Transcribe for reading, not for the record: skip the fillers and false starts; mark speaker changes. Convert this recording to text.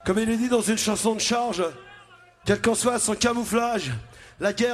Speaker 1: Comme il est dit dans une chanson de Charge, quel qu'en soit son camouflage, la guerre